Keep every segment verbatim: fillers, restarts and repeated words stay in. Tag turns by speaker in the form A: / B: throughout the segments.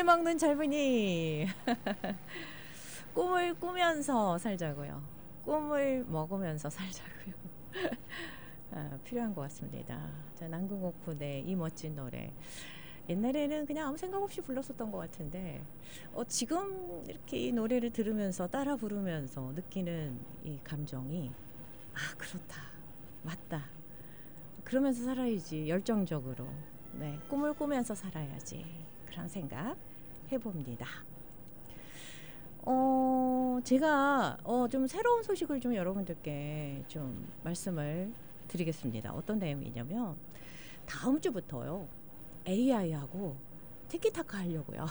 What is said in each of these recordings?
A: 꿈을 먹는 젊은이. 꿈을 꾸면서 살자고요. 꿈을 먹으면서 살자고요. 아, 필요한 것 같습니다. 자, 남궁옥훈의 이 멋진 노래. 옛날에는 그냥 아무 생각 없이 불렀었던 것 같은데 어, 지금 이렇게 이 노래를 들으면서 따라 부르면서 느끼는 이 감정이 아, 그렇다, 맞다, 그러면서 살아야지. 열정적으로 네, 꿈을 꾸면서 살아야지, 그런 생각 해봅니다. 어, 제가 어, 좀 새로운 소식을 좀 여러분들께 좀 말씀을 드리겠습니다. 어떤 내용이냐면 다음 주부터요 에이아이하고 티키타카 하려고요.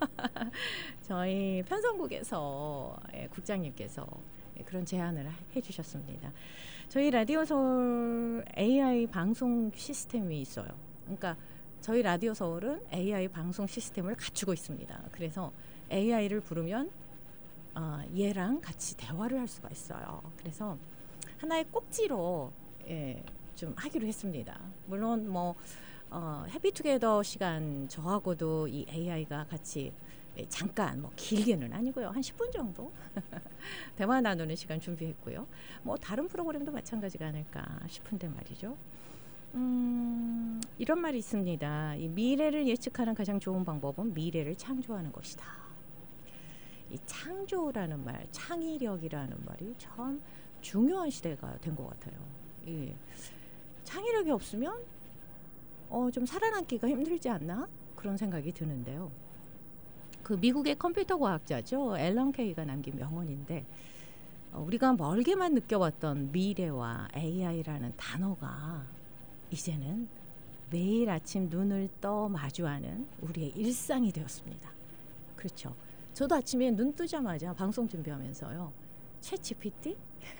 A: 저희 편성국에서 예, 국장님께서 예, 그런 제안을 해주셨습니다. 저희 라디오 서울 에이아이 방송 시스템이 있어요. 그러니까 저희 라디오 서울은 에이아이 방송 시스템을 갖추고 있습니다. 그래서 에이아이를 부르면 어, 얘랑 같이 대화를 할 수가 있어요. 그래서 하나의 꼭지로 예, 좀 하기로 했습니다. 물론 뭐 어, 해피투게더 시간 저하고도 이 에이아이가 같이 잠깐 뭐 길게는 아니고요. 한 십 분 정도 대화 나누는 시간 준비했고요. 뭐 다른 프로그램도 마찬가지가 아닐까 싶은데 말이죠. 음, 이런 말이 있습니다. 이 미래를 예측하는 가장 좋은 방법은 미래를 창조하는 것이다. 이 창조라는 말, 창의력이라는 말이 참 중요한 시대가 된 것 같아요. 예. 창의력이 없으면 어, 좀 살아남기가 힘들지 않나? 그런 생각이 드는데요. 그 미국의 컴퓨터 과학자죠. 앨런 케이가 남긴 명언인데 어, 우리가 멀게만 느껴왔던 미래와 에이아이라는 단어가 이제는 매일 아침 눈을 떠 마주하는 우리의 일상이 되었습니다. 그렇죠. 저도 아침에 눈 뜨자마자 방송 준비하면서요. 챗지피티?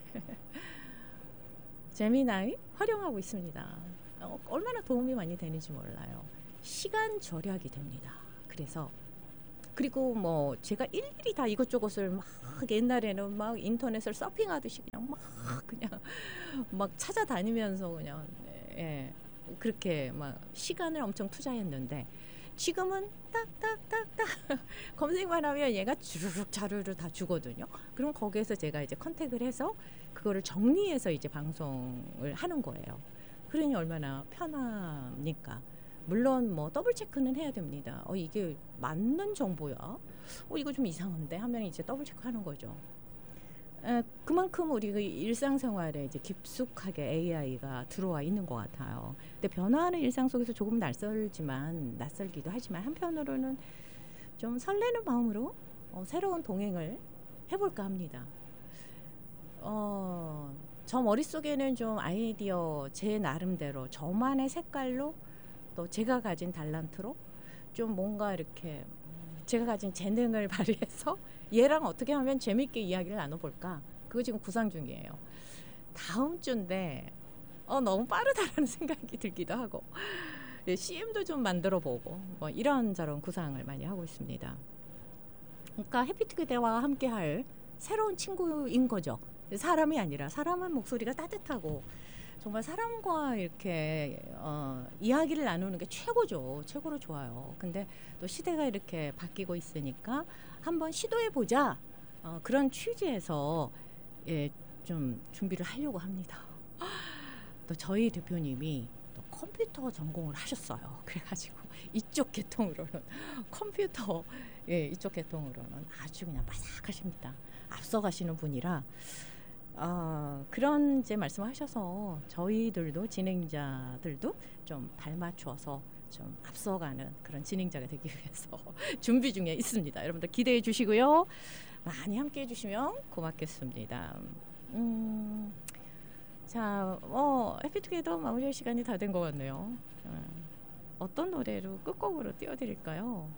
A: 제미나이 활용하고 있습니다. 어, 얼마나 도움이 많이 되는지 몰라요. 시간 절약이 됩니다. 그래서 그리고 뭐 제가 일일이 다 이것저것을 막 옛날에는 막 인터넷을 서핑하듯이 그냥 막 그냥 막 찾아다니면서 그냥 예, 그렇게 막 시간을 엄청 투자했는데 지금은 딱딱딱딱 검색만 하면 얘가 주르륵 자르르 다 주거든요. 그럼 거기에서 제가 이제 컨택을 해서 그거를 정리해서 이제 방송을 하는 거예요. 그러니 얼마나 편합니까? 물론 뭐 더블 체크는 해야 됩니다. 어, 이게 맞는 정보야? 어, 이거 좀 이상한데 하면 이제 더블 체크하는 거죠. 에, 그만큼 우리 그 일상생활에 이제 깊숙하게 에이아이가 들어와 있는 것 같아요. 근데 변화하는 일상 속에서 조금 낯설지만 낯설기도 하지만 한편으로는 좀 설레는 마음으로 어, 새로운 동행을 해볼까 합니다. 어, 저 머릿속에는 좀 아이디어 제 나름대로 저만의 색깔로 또 제가 가진 달란트로 좀 뭔가 이렇게 제가 가진 재능을 발휘해서 얘랑 어떻게 하면 재밌게 이야기를 나눠볼까? 그거 지금 구상 중이에요. 다음 주인데 어, 너무 빠르다라는 생각이 들기도 하고 씨엠도 좀 만들어보고 뭐 이런저런 구상을 많이 하고 있습니다. 그러니까 해피투게더와 함께할 새로운 친구인 거죠. 사람이 아니라 사람은 목소리가 따뜻하고 정말 사람과 이렇게 어, 이야기를 나누는 게 최고죠. 최고로 좋아요. 근데 또 시대가 이렇게 바뀌고 있으니까 한번 시도해보자. 어, 그런 취지에서 예, 좀 준비를 하려고 합니다. 또 저희 대표님이 또 컴퓨터 전공을 하셨어요. 그래가지고 이쪽 계통으로는 컴퓨터 예, 이쪽 계통으로는 아주 그냥 바삭하십니다. 앞서가시는 분이라 어, 그런 이제 말씀하셔서 저희들도 진행자들도 좀 발맞춰서 좀 앞서가는 그런 진행자가 되기 위해서 준비 중에 있습니다. 여러분들 기대해 주시고요. 많이 함께 해주시면 고맙겠습니다. 음, 자, 어, 해피투게더 마무리할 시간이 다 된 것 같네요. 어, 어떤 노래로 끝곡으로 띄워드릴까요?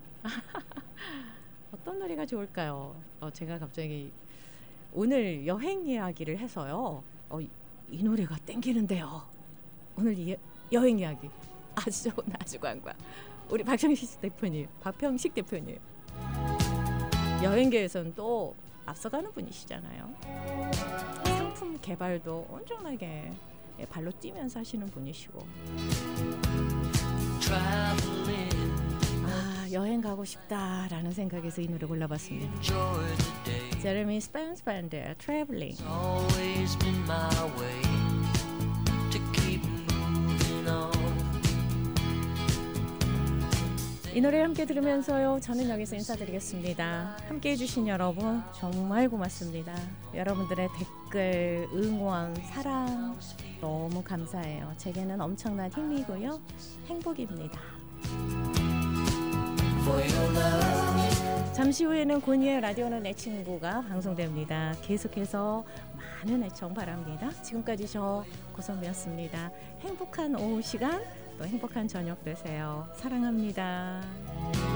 A: 어떤 노래가 좋을까요? 어, 제가 갑자기 오늘 여행 이야기를 해서요. 어, 이, 이 노래가 땡기는데요. 오늘 이, 여행 이야기 아주 좋은 아주 관광. 우리 박평식 대표님, 박평식 대표님. 여행계에서는 또 앞서가는 분이시잖아요. 상품 개발도 온전하게 발로 뛰면서 하시는 분이시고. 아, 여행 가고 싶다라는 생각에서 이 노래 골라봤습니다. 제레미 스펜스 밴드의 Traveling. 이 노래 함께 들으면서요, 저는 여기서 인사드리겠습니다. 함께 해주신 여러분 정말 고맙습니다. 여러분들의 댓글, 응원, 사랑 너무 감사해요. 제게는 엄청난 힘이고요, 행복입니다. 잠시 후에는 고니의 라디오는 내 친구가 방송됩니다. 계속해서 많은 애청 바랍니다. 지금까지 저 고선미였습니다. 행복한 오후 시간, 또 행복한 저녁 되세요. 사랑합니다.